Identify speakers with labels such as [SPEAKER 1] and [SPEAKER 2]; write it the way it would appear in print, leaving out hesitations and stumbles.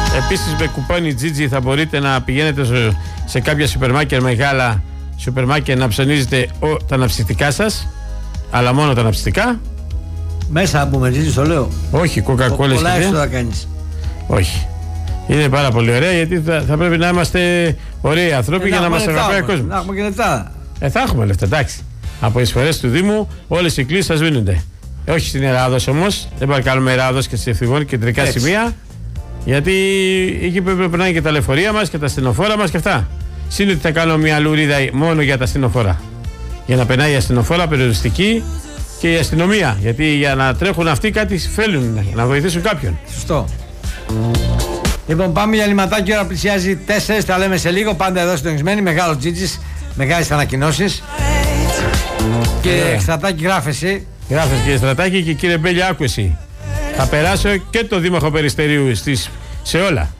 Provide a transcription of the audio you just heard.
[SPEAKER 1] Επίσης με κουπόνι Gigi θα μπορείτε να πηγαίνετε σε κάποια σούπερ μάρκετ, μεγάλα σούπερ μάρκετ, να ψωνίζετε τα αναψυκτικά σας, αλλά μόνο τα αναψυκτικά.
[SPEAKER 2] Μέσα από με Gigi, το λέω.
[SPEAKER 1] Όχι, κοκακόλες.
[SPEAKER 2] Πολλά έξοδα κάνεις.
[SPEAKER 1] Όχι. Είναι πάρα πολύ ωραία, γιατί θα πρέπει να είμαστε ωραίοι άνθρωποι για να μας αγαπάει ο κόσμος.
[SPEAKER 2] Να έχουμε και λεφτά.
[SPEAKER 1] Θα έχουμε λεφτά, εντάξει. Από εισφορές του Δήμου όλες οι κλήσεις θα σβήνονται. Όχι στην Ελλάδος όμως, δεν παρακαλούμε Ελλάδος και στις ευθυγόνες κεντρικά σημεία, γιατί εκεί πρέπει να είναι και τα λεωφορεία μας και τα ασθενοφόρα μας και αυτά. Συν ότι θα κάνω μια λουρίδα μόνο για τα ασθενοφόρα. Για να περνάει η ασθενοφόρα περιοριστική και η αστυνομία. Γιατί για να τρέχουν αυτοί κάτι θέλουν, να βοηθήσουν κάποιον.
[SPEAKER 2] Σωστό. Λοιπόν, πάμε για λιματάκι, ώρα πλησιάζει 4, τα λέμε σε λίγο. Πάντα εδώ συντονισμένοι, μεγάλο Τζίτζης, μεγάλες ανακοινώσεις. Και Στρατάκη, γράφεσαι.
[SPEAKER 1] Γράφεσαι κύριε Στρατάκη, και κύριε Μπέλια, άκου εσύ. Θα περάσω και το Δήμαρχο Περιστερίου σε όλα.